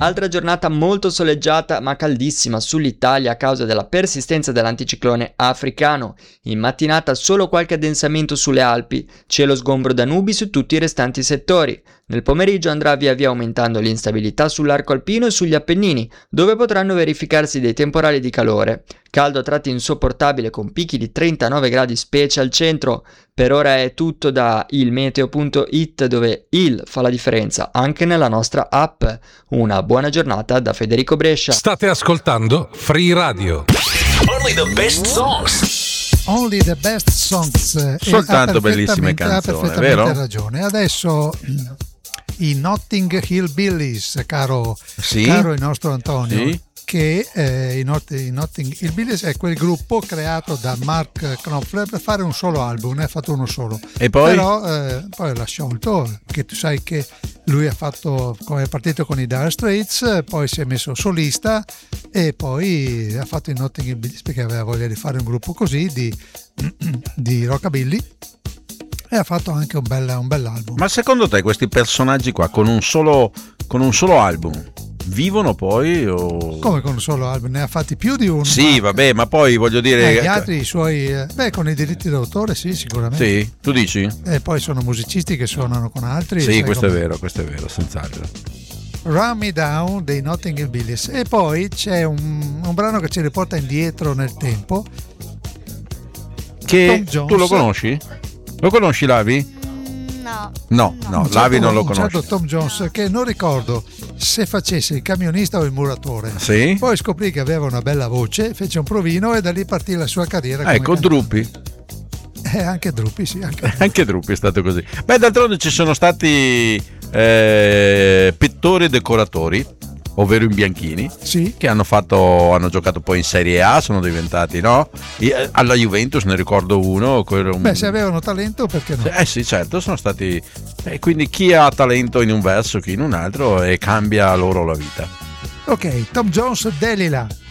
Altra giornata molto soleggiata ma caldissima sull'Italia a causa della persistenza dell'anticiclone africano. In mattinata solo qualche addensamento sulle Alpi, cielo sgombro da nubi su tutti i restanti settori. Nel pomeriggio andrà via via aumentando l'instabilità sull'arco alpino e sugli Appennini, dove potranno verificarsi dei temporali di calore. Caldo a tratti insopportabile con picchi di 39 gradi specie al centro. Per ora è tutto da ilmeteo.it, dove il fa la differenza anche nella nostra app. Una buona giornata da Federico Brescia. State ascoltando Free Radio. Only the best songs. Only the best songs. Soltanto bellissime canzoni, ha perfettamente vero? ragione. Adesso i Notting Hill Billies, caro Sì? il nostro Antonio. Sì? Che i Notting Hill Billies è quel gruppo creato da Mark Knopfler per fare un solo album, ne ha fatto uno solo. E poi? Però poi l'ha sciolto, che tu sai che lui è partito con i Dire Straits, poi si è messo solista e poi ha fatto i Notting Hill Billies perché aveva voglia di fare un gruppo così di rockabilly, e ha fatto anche un bel album. Ma secondo te questi personaggi qua con un solo album vivono poi o... Come con un solo album? Ne ha fatti più di uno. Sì, vabbè, ma poi voglio dire... Gli altri, i suoi... con i diritti d'autore, sì, sicuramente. Sì, tu dici? E poi sono musicisti che suonano con altri. Sì, questo è vero, senz'altro. Run Me Down dei Notting Hill Billies. E poi c'è un brano che ci riporta indietro nel tempo. Che Tom Jones. tu lo conosci? Lo conosci, Lavi? No, Lavi non lo conosce. Un certo Tom Jones, che non ricordo se facesse il camionista o il muratore. Sì? Poi scoprì che aveva una bella voce, fece un provino e da lì partì la sua carriera. Ecco, Drupi. Anche Drupi, sì. Anche Drupi è stato così. Beh, d'altronde ci sono stati pittori e decoratori, ovvero in bianchini, sì, che hanno giocato poi in Serie A, sono diventati, no? Alla Juventus ne ricordo uno. Beh, se avevano talento, perché no? Sì, certo, sono stati. Quindi chi ha talento in un verso, chi in un altro, e cambia loro la vita. Ok, Tom Jones, Delila.